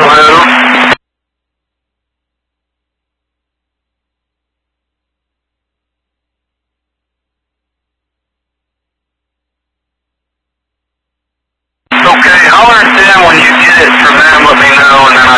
Hello? Okay, holler at them when you get it from them, let me know, and then